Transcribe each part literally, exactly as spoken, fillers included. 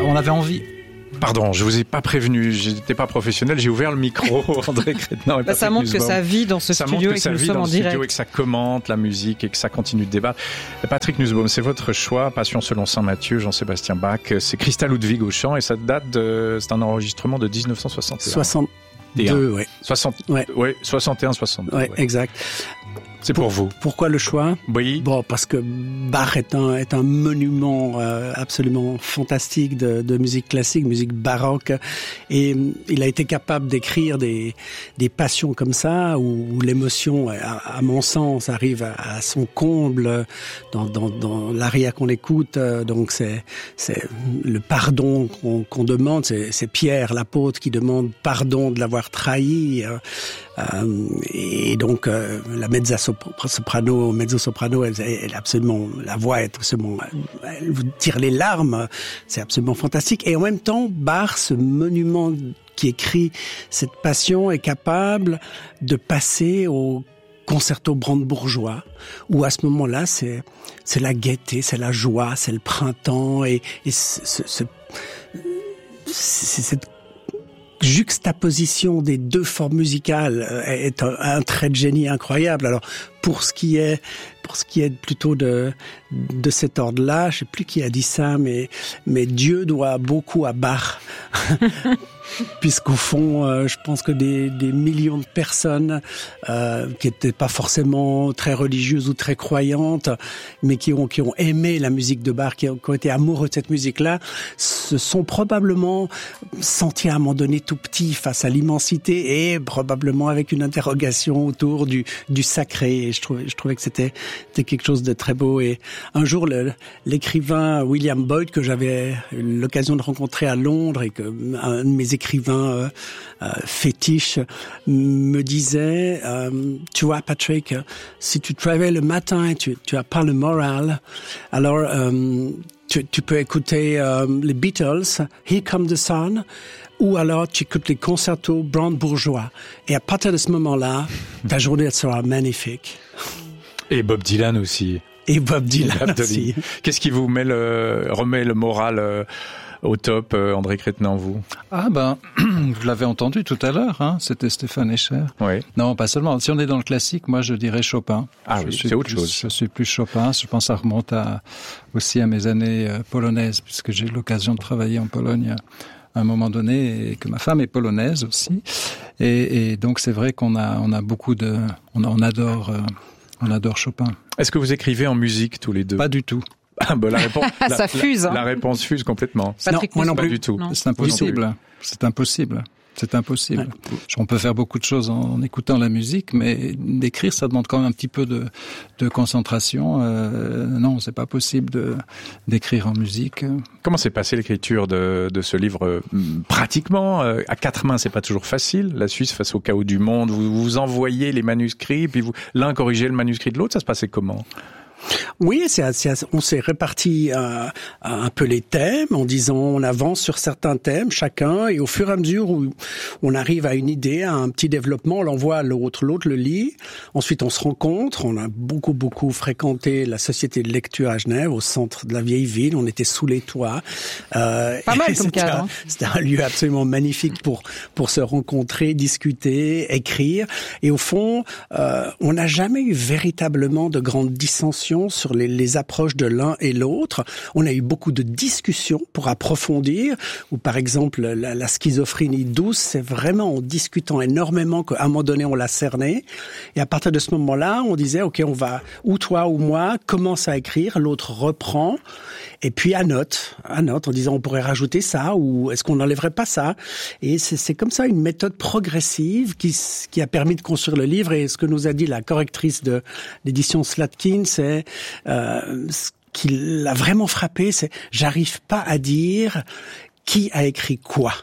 On avait envie... Pardon, je vous ai pas prévenu, j'étais pas professionnel, j'ai ouvert le micro, André Crétenant. Bah, ça montre que ça vit dans ce ça studio et que, que nous sommes en direct. Et que ça commente la musique et que ça continue de débattre. Patrick Nussbaum, c'est votre choix, Passion selon Saint Matthieu, Jean-Sébastien Bach, c'est Christa Ludwig au chant et ça date de, c'est un enregistrement de dix-neuf cent soixante et un. soixante-deux, ouais. soixante, ouais. Ouais, soixante et un, soixante-deux. Ouais, ouais. Exact. C'est pour, pour vous. Pourquoi le choix? Oui. Bon, parce que Bach est un est un monument euh, absolument fantastique de, de musique classique, musique baroque, et il a été capable d'écrire des des passions comme ça où, où l'émotion, à, à mon sens, arrive à, à son comble dans dans dans l'aria qu'on écoute. Donc c'est c'est le pardon qu'on, qu'on demande. C'est, c'est Pierre l'apôtre qui demande pardon de l'avoir trahi. Euh, et donc euh, la mezzo-soprano, mezzo-soprano, elle, elle absolument, la voix est absolument, elle vous tire les larmes, c'est absolument fantastique. Et en même temps, Bach, ce monument qui écrit cette passion, est capable de passer au concerto brandebourgeois, où à ce moment-là, c'est c'est la gaieté, c'est la joie, c'est le printemps, et, et c'est, c'est, c'est, c'est cette juxtaposition des deux formes musicales est un, un trait de génie incroyable. Alors, pour ce qui est, pour ce qui est plutôt de, de cet ordre-là, je sais plus qui a dit ça, mais, mais Dieu doit beaucoup à Bach. Puisqu'au fond, euh, je pense que des, des millions de personnes euh, qui n'étaient pas forcément très religieuses ou très croyantes, mais qui ont, qui ont aimé la musique de Bach, qui ont, qui ont été amoureux de cette musique-là, se sont probablement sentis à un moment donné tout petits face à l'immensité et probablement avec une interrogation autour du, du sacré. Et je trouvais, je trouvais que c'était, c'était quelque chose de très beau. Et un jour, le, l'écrivain William Boyd, que j'avais eu l'occasion de rencontrer à Londres et que un de mes écrivain euh, euh, fétiche me disait euh, tu vois Patrick, si tu travailles le matin et tu tu as pas le moral, alors euh, tu, tu peux écouter euh, les Beatles, Here Comes the Sun, ou alors tu écoutes les concertos brandebourgeois, et à partir de ce moment-là ta journée sera magnifique. Et Bob Dylan aussi. Et Bob Dylan aussi. Qu'est-ce qui vous met le, remet le moral euh, au top, euh, André Crétenant, vous? Ah ben, vous l'avez entendu tout à l'heure, hein, c'était Stéphane Escher. Oui. Non, pas seulement. Si on est dans le classique, moi je dirais Chopin. Ah je oui, suis c'est autre plus, chose. Je suis plus Chopin. Je pense que ça remonte à, aussi à mes années euh, polonaises, puisque j'ai eu l'occasion de travailler en Pologne à un moment donné, et que ma femme est polonaise aussi. Et, et donc c'est vrai qu'on a, on a beaucoup de, on, on adore, euh, on adore Chopin. Est-ce que vous écrivez en musique tous les deux? Pas du tout. Ah bah la réponse, ça la, fuse. La, Hein. la réponse fuse complètement. Patrick, non, moi non pas plus du tout. Non. C'est impossible. C'est impossible. C'est impossible. Ouais. On peut faire beaucoup de choses en, en écoutant la musique, mais d'écrire, ça demande quand même un petit peu de, de concentration. Euh, non, c'est pas possible de d'écrire en musique. Comment s'est passée l'écriture de, de ce livre? Pratiquement à quatre mains, c'est pas toujours facile. La Suisse face au chaos du monde. Vous vous envoyez les manuscrits, puis vous l'un corrigeait le manuscrit de l'autre. Ça se passait comment? Oui, c'est, c'est, on s'est réparti euh, un peu les thèmes en disant on avance sur certains thèmes chacun, et au fur et à mesure où on arrive à une idée, à un petit développement, on l'envoie à l'autre, l'autre le lit. Ensuite on se rencontre, on a beaucoup beaucoup fréquenté la société de lecture à Genève, au centre de la vieille ville, on était sous les toits. Euh, Pas mal comme cadre. Hein. C'était un lieu absolument magnifique pour pour se rencontrer, discuter, écrire. Et au fond, euh, on n'a jamais eu véritablement de grandes dissensions sur les, les approches de l'un et l'autre. On a eu beaucoup de discussions pour approfondir, ou par exemple la, la schizophrénie douce, c'est vraiment en discutant énormément qu'à un moment donné on l'a cerné, et à partir de ce moment-là on disait ok, on va, ou toi ou moi commence à écrire, l'autre reprend, et puis annote, annote en disant on pourrait rajouter ça, ou est-ce qu'on n'enlèverait pas ça, et c'est, c'est comme ça une méthode progressive qui, qui a permis de construire le livre. Et ce que nous a dit la correctrice de l'édition Slatkin, c'est Euh, ce qui l'a vraiment frappé, c'est j'arrive pas à dire qui a écrit quoi.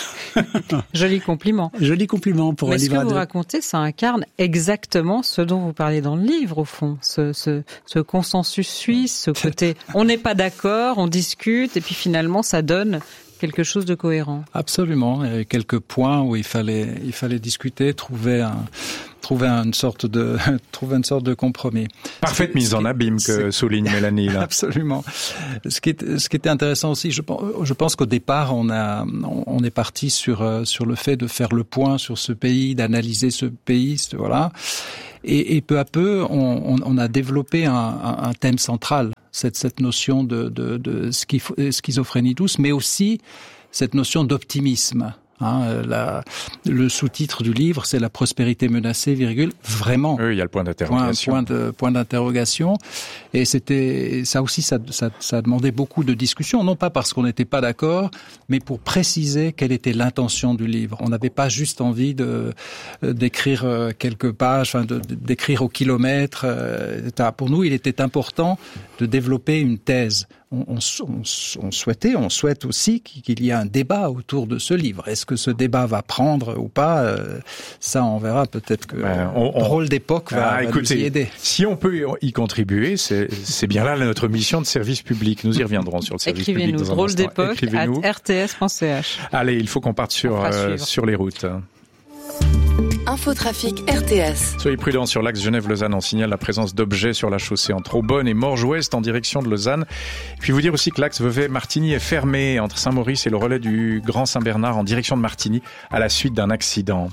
Joli compliment. Joli compliment pour un livre. Mais ce que vous racontez, ça incarne exactement ce dont vous parlez dans le livre, au fond. Ce, ce, ce consensus suisse, ce côté, on n'est pas d'accord, on discute, et puis finalement, ça donne quelque chose de cohérent. Absolument. Il y avait quelques points où il fallait, il fallait discuter, trouver un, trouver une sorte de, trouver une sorte de compromis. Parfaite mise en abîme que souligne Mélanie, là. Absolument. Ce qui est, ce qui était intéressant aussi, je pense, je pense qu'au départ, on a, on est parti sur, sur le fait de faire le point sur ce pays, d'analyser ce pays, voilà. Et, et peu à peu, on, on, on a développé un, un, un thème central, cette, cette notion de, de, de schizophrénie douce, mais aussi cette notion d'optimisme. Hein, la, le sous-titre du livre, c'est la prospérité menacée, virgule, vraiment. Oui, il y a le point d'interrogation. Point, point de, point d'interrogation. Et c'était, ça aussi, ça, ça, ça a demandé beaucoup de discussions, non pas parce qu'on n'était pas d'accord, mais pour préciser quelle était l'intention du livre. On n'avait pas juste envie de, d'écrire quelques pages, enfin, de, d'écrire au kilomètre. Pour nous, il était important de développer une thèse. On, on, on, on souhaitait, on souhaite aussi qu'il y ait un débat autour de ce livre. Est-ce que ce débat va prendre ou pas? euh, Ça, on verra. Peut-être que ben, on, on... Drôle d'époque va, ah, va écoutez, nous y aider. Si on peut y contribuer, c'est, c'est bien là notre mission de service public. Nous y reviendrons sur le service public. Écrivez-nous, dans un drôle instant. d'époque, arobase r t s point c h. Allez, il faut qu'on parte sur, euh, sur les routes. Infotrafic R T S. Soyez prudents sur l'axe Genève-Lausanne. On signale la présence d'objets sur la chaussée entre Aubonne et Morges-Ouest en direction de Lausanne. Et puis vous dire aussi que l'axe Vevey-Martigny est fermé entre Saint-Maurice et le relais du Grand Saint-Bernard en direction de Martigny à la suite d'un accident.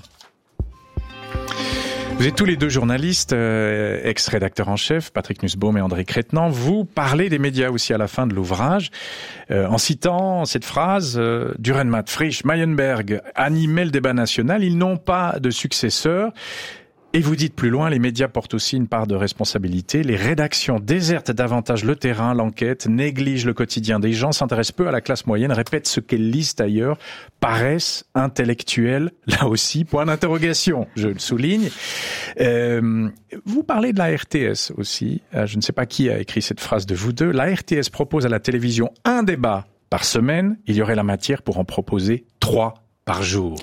Vous êtes tous les deux journalistes, euh, ex-rédacteurs en chef, Patrick Nussbaum et André Crétenant. Vous parlez des médias aussi à la fin de l'ouvrage, euh, en citant cette phrase euh, « Dürrenmatt, Frisch, Meyerberg animaient le débat national, ils n'ont pas de successeurs ». Et vous dites plus loin, les médias portent aussi une part de responsabilité. Les rédactions désertent davantage le terrain, l'enquête, négligent le quotidien des gens, s'intéressent peu à la classe moyenne, répètent ce qu'elles lisent ailleurs, paraissent intellectuelles, là aussi, point d'interrogation, je le souligne. Euh, vous parlez de la R T S aussi. Je ne sais pas qui a écrit cette phrase de vous deux. La R T S propose à la télévision un débat par semaine. Il y aurait la matière pour en proposer trois par jour.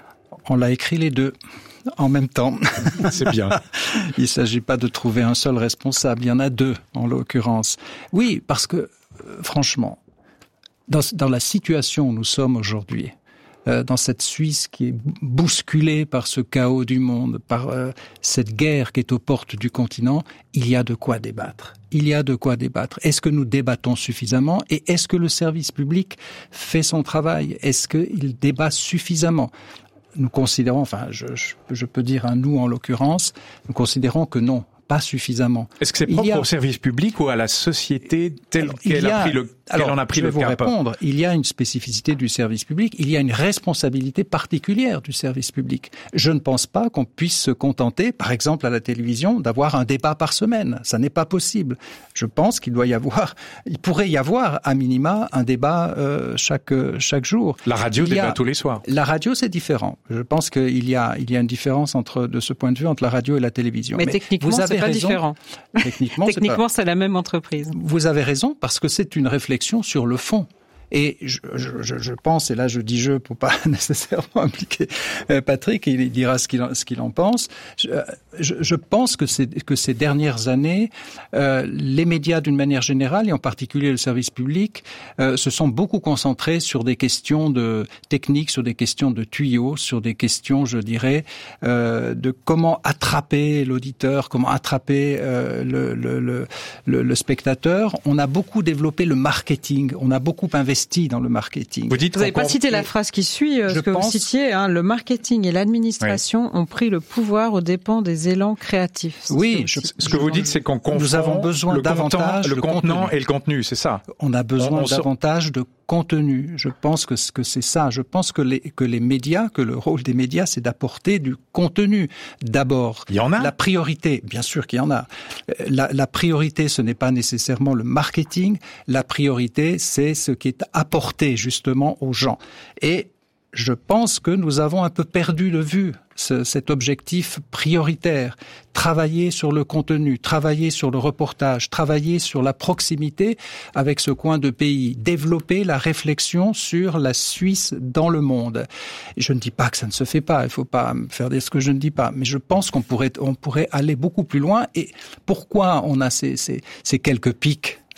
On l'a écrit les deux. En même temps. C'est bien. Il ne s'agit pas de trouver un seul responsable, il y en a deux en l'occurrence. Oui, parce que euh, franchement, dans, dans la situation où nous sommes aujourd'hui, euh, dans cette Suisse qui est bousculée par ce chaos du monde, par euh, cette guerre qui est aux portes du continent, il y a de quoi débattre. Il y a de quoi débattre. Est-ce que nous débattons suffisamment et est-ce que le service public fait son travail? Est-ce qu'il débat suffisamment? Nous considérons, enfin, je, je, je peux dire un nous en l'occurrence, nous considérons que non, pas suffisamment. Est-ce que c'est propre a... au service public ou à la société telle alors, qu'elle a, a pris le Alors, en a pris je vais le vous cap. répondre. Il y a une spécificité du service public. Il y a une responsabilité particulière du service public. Je ne pense pas qu'on puisse se contenter, par exemple à la télévision, d'avoir un débat par semaine. Ça n'est pas possible. Je pense qu'il doit y avoir, il pourrait y avoir à minima un débat euh, chaque chaque jour. La radio il débat a, tous les soirs. La radio, c'est différent. Je pense qu'il y a il y a une différence entre de ce point de vue entre la radio et la télévision. Mais, Mais techniquement, vous avez c'est pas raison. Différent. Techniquement, techniquement, c'est, pas... c'est la même entreprise. Vous avez raison parce que c'est une réflexion sur le fond. Et je, je, je pense, et là je dis je pour pas nécessairement impliquer Patrick, il dira ce qu'il en, ce qu'il en pense. Je, je, je pense que, c'est, que ces dernières années, euh, les médias d'une manière générale, et en particulier le service public, euh, se sont beaucoup concentrés sur des questions de techniques, sur des questions de tuyaux, sur des questions, je dirais, euh, de comment attraper l'auditeur, comment attraper euh, le, le, le, le, le spectateur. On a beaucoup développé le marketing, on a beaucoup investi dans le marketing. Vous dites vous n'avez pas cité la phrase qui suit, euh, ce que pense... vous citiez, hein, le marketing et l'administration ouais. ont pris le pouvoir aux dépens des élans créatifs. Oui, je, ce que je, vous dites, c'est qu'on confond nous avons besoin le, davantage content, le contenant contenu. et le contenu, c'est ça. On a besoin on, on davantage de contenu. Je pense que, que c'est ça. Je pense que les, que les médias, que le rôle des médias, c'est d'apporter du contenu. D'abord, il y en a. La priorité, bien sûr qu'il y en a. La, la priorité, ce n'est pas nécessairement le marketing. La priorité, c'est ce qui est apporté justement aux gens. Et je pense que nous avons un peu perdu de vue ce, cet objectif prioritaire. Travailler sur le contenu, travailler sur le reportage, travailler sur la proximité avec ce coin de pays, développer la réflexion sur la Suisse dans le monde. Et je ne dis pas que ça ne se fait pas, il ne faut pas me faire dire ce que je ne dis pas, mais je pense qu'on pourrait, on pourrait aller beaucoup plus loin. Et pourquoi on a ces, ces, ces quelques pics ?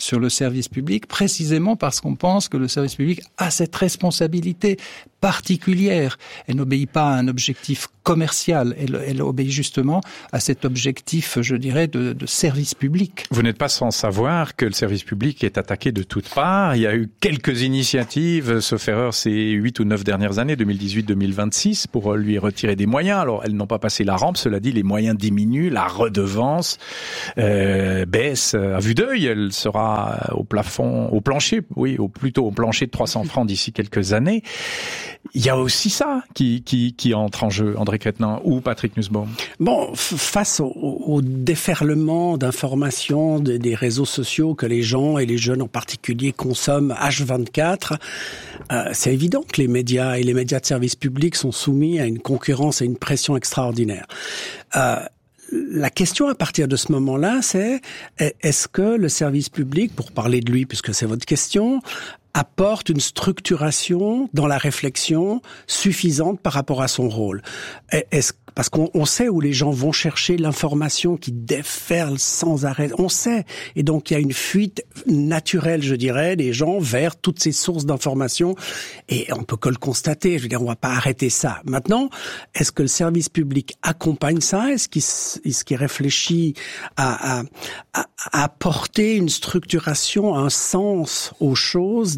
sur le service public, précisément parce qu'on pense que le service public a cette responsabilité particulière. Elle n'obéit pas à un objectif commercial, elle, elle obéit justement à cet objectif, je dirais, de, de service public. Vous n'êtes pas sans savoir que le service public est attaqué de toutes parts. Il y a eu quelques initiatives, sauf erreur, ces huit ou neuf dernières années, deux mille dix-huit deux mille vingt-six, pour lui retirer des moyens. Alors, elles n'ont pas passé la rampe, cela dit, les moyens diminuent, la redevance euh, baisse à vue d'œil, elle sera au plafond, au plancher, oui, au, plutôt au plancher de trois cents francs d'ici quelques années. Il y a aussi ça qui, qui, qui entre en jeu, André Crétena ou Patrick Nussbaum. Bon, face au, au déferlement d'informations des, des réseaux sociaux que les gens et les jeunes en particulier consomment H vingt-quatre, euh, c'est évident que les médias et les médias de service public sont soumis à une concurrence et une pression extraordinaire. Euh, La question à partir de ce moment-là, c'est est-ce que le service public, pour parler de lui puisque c'est votre question, apporte une structuration dans la réflexion suffisante par rapport à son rôle. Est-ce, parce qu'on on sait où les gens vont chercher l'information qui déferle sans arrêt. On sait. Et donc, il y a une fuite naturelle, je dirais, des gens vers toutes ces sources d'informations. Et on peut que le constater. Je veux dire, on va pas arrêter ça. Maintenant, est-ce que le service public accompagne ça? Est-ce qu'il, est-ce qu'il réfléchit à, à, à, à apporter une structuration, un sens aux choses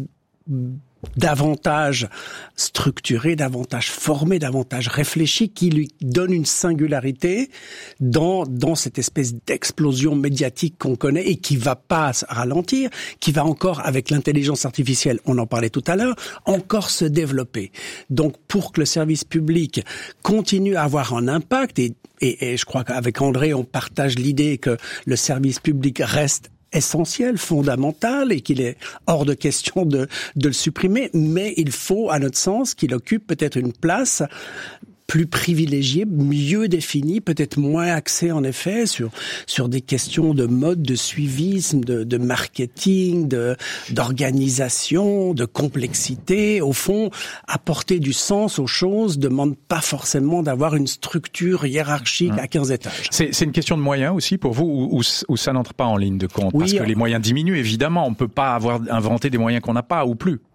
davantage structuré, davantage formé, davantage réfléchi, qui lui donne une singularité dans dans cette espèce d'explosion médiatique qu'on connaît et qui va pas ralentir, qui va encore, avec l'intelligence artificielle, on en parlait tout à l'heure, encore se développer. Donc, pour que le service public continue à avoir un impact, et, et, et je crois qu'avec André, on partage l'idée que le service public reste essentiel, fondamental, et qu'il est hors de question de, de le supprimer, mais il faut, à notre sens, qu'il occupe peut-être une place plus privilégiée, mieux définie, peut-être moins axée en effet sur sur des questions de mode, de suivisme, de, de marketing, de d'organisation, de complexité. Au fond, apporter du sens aux choses demande pas forcément d'avoir une structure hiérarchique mmh. à quinze étages. C'est, c'est une question de moyens aussi pour vous, ou, ou, ou ça n'entre pas en ligne de compte, oui, parce que les moyens diminuent évidemment. On peut pas avoir inventé des moyens qu'on n'a pas ou plus.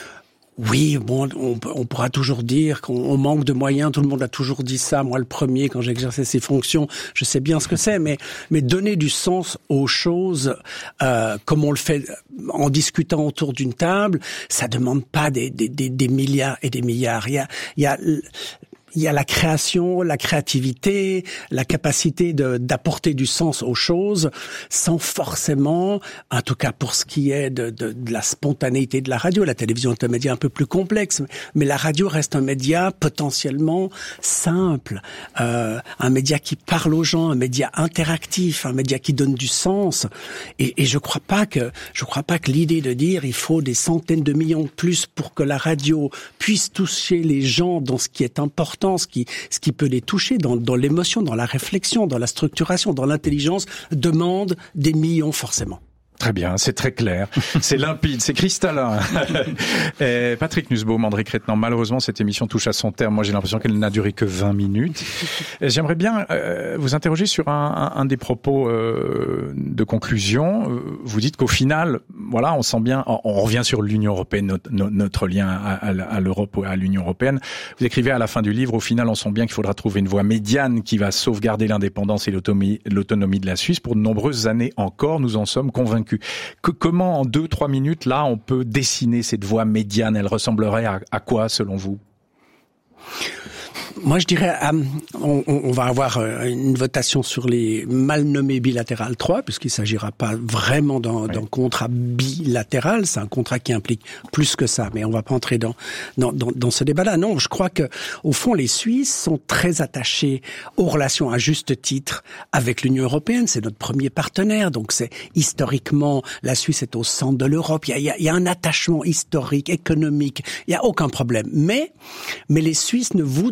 Oui, bon, on, on pourra toujours dire qu'on on manque de moyens. Tout le monde a toujours dit ça. Moi, le premier, quand j'exerçais ces fonctions, je sais bien ce que c'est. Mais, mais donner du sens aux choses, euh, comme on le fait en discutant autour d'une table, ça demande pas des, des, des, des milliards et des milliards. Il y a, il y a Il y a la création, la créativité, la capacité de, d'apporter du sens aux choses, sans forcément, en tout cas pour ce qui est de, de, de la spontanéité de la radio. La télévision est un média un peu plus complexe, mais la radio reste un média potentiellement simple, euh, un média qui parle aux gens, un média interactif, un média qui donne du sens. Et, et je crois pas que, je crois pas que l'idée de dire il faut des centaines de millions de plus pour que la radio puisse toucher les gens dans ce qui est important, ce qui, ce qui peut les toucher dans, dans l'émotion, dans la réflexion, dans la structuration, dans l'intelligence, demande des millions forcément. Très bien, c'est très clair, c'est limpide, c'est cristallin. Et Patrick Nussbaum, André Crétena, malheureusement cette émission touche à son terme. Moi j'ai l'impression qu'elle n'a duré que vingt minutes. Et j'aimerais bien euh, vous interroger sur un, un, un des propos euh, de conclusion. Vous dites qu'au final, voilà, on sent bien, on, on revient sur l'Union européenne, notre, notre lien à, à, à l'Europe, à l'Union européenne. Vous écrivez à la fin du livre, au final on sent bien qu'il faudra trouver une voie médiane qui va sauvegarder l'indépendance et l'autonomie, l'autonomie de la Suisse. Pour de nombreuses années encore, nous en sommes convaincus. Que, comment, en deux, trois minutes, là, on peut dessiner cette voie médiane? Elle ressemblerait à, à quoi, selon vous? Moi, je dirais, euh, on, on va avoir une votation sur les mal nommés bilatérales trois, puisqu'il s'agira pas vraiment d'un, oui. d'un contrat bilatéral. C'est un contrat qui implique plus que ça, mais on va pas entrer dans dans, dans, dans ce débat-là. Non, je crois que au fond, les Suisses sont très attachés aux relations à juste titre avec l'Union européenne. C'est notre premier partenaire, donc c'est historiquement la Suisse est au centre de l'Europe. Il y a, il y a, il y a un attachement historique, économique. Il y a aucun problème. Mais mais les Suisses ne voudront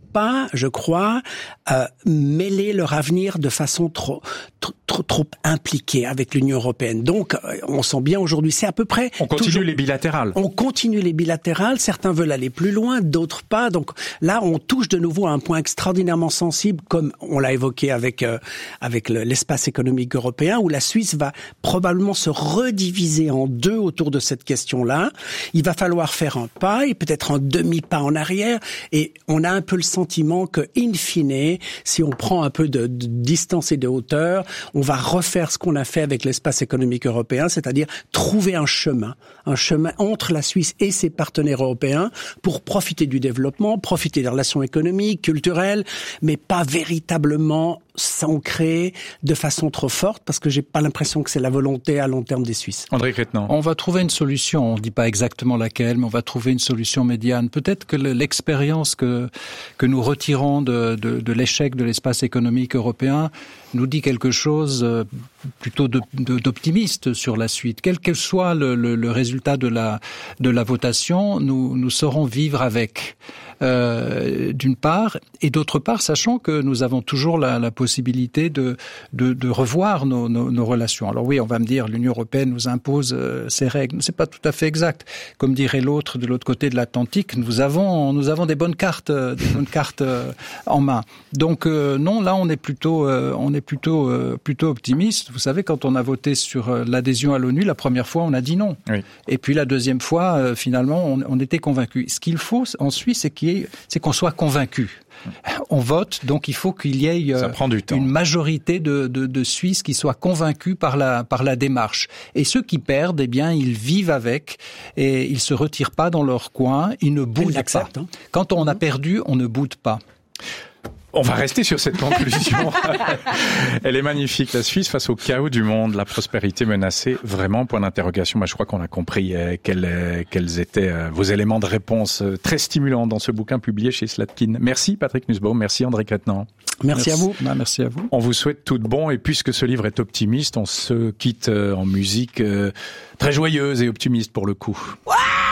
pas, je crois, euh, mêler leur avenir de façon trop, trop, trop, trop impliquée avec l'Union européenne. Donc, on sent bien aujourd'hui, c'est à peu près... On continue toujours, les bilatérales. On continue les bilatérales, certains veulent aller plus loin, d'autres pas. Donc là, on touche de nouveau à un point extraordinairement sensible, comme on l'a évoqué avec euh, avec le, l'espace économique européen, où la Suisse va probablement se rediviser en deux autour de cette question-là. Il va falloir faire un pas et peut-être un demi-pas en arrière. Et on a un peu le sentiment que, in fine, si on prend un peu de, de distance et de hauteur, on va refaire ce qu'on a fait avec l'espace économique européen, c'est-à-dire trouver un chemin, un chemin entre la Suisse et ses partenaires européens pour profiter du développement, profiter des relations économiques, culturelles, mais pas véritablement s'ancrer de façon trop forte, parce que j'ai pas l'impression que c'est la volonté à long terme des Suisses. André Crétenant. On va trouver une solution, on dit pas exactement laquelle, mais on va trouver une solution médiane. Peut-être que l'expérience que que nous retirons de, de, de l'échec de l'espace économique européen nous dit quelque chose plutôt de, de, d'optimiste sur la suite. Quel que soit le, le, le résultat de la de la votation, nous nous saurons vivre avec. Euh, d'une part, et d'autre part, sachant que nous avons toujours la, la possibilité de, de, de revoir nos, nos, nos relations. Alors oui, on va me dire, l'Union européenne nous impose euh, ses règles. C'est pas tout à fait exact. Comme dirait l'autre de l'autre côté de l'Atlantique, nous avons, nous avons des bonnes cartes, euh, des bonnes cartes euh, en main. Donc euh, non, là on est plutôt, euh, on est plutôt, euh, plutôt optimiste. Vous savez, quand on a voté sur euh, l'adhésion à l'ONU, la première fois, on a dit non. Oui. Et puis la deuxième fois, euh, finalement, on, on était convaincus. Ce qu'il faut en Suisse, c'est qu'il c'est qu'on soit convaincu. On vote, donc il faut qu'il y ait euh, une majorité de, de, de Suisses qui soient convaincus par la, par la démarche. Et ceux qui perdent, eh bien, ils vivent avec et ils se retirent pas dans leur coin, ils ne boudent pas. Hein. Quand on a perdu, on ne boude pas. On va rester sur cette conclusion. Elle est magnifique. La Suisse face au chaos du monde, la prospérité menacée, vraiment, point d'interrogation. Moi, je crois qu'on a compris euh, quels, euh, quels étaient euh, vos éléments de réponse euh, très stimulants dans ce bouquin publié chez Slatkin. Merci Patrick Nussbaum, merci André Crétenant. Merci, merci à vous. Non, merci à vous. On vous souhaite tout de bon et puisque ce livre est optimiste, on se quitte euh, en musique euh, très joyeuse et optimiste pour le coup. Ouais